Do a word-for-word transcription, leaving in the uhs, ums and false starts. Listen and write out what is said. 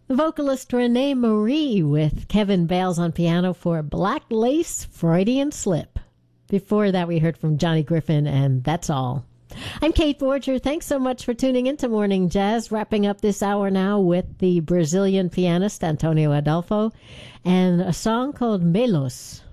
The vocalist Renee Marie with Kevin Bales on piano for Black Lace Freudian Slip. Before that, we heard from Johnny Griffin and That's All. I'm Kate Borger. Thanks so much for tuning into Morning Jazz. Wrapping up this hour now with the Brazilian pianist Antonio Adolfo and a song called Melos.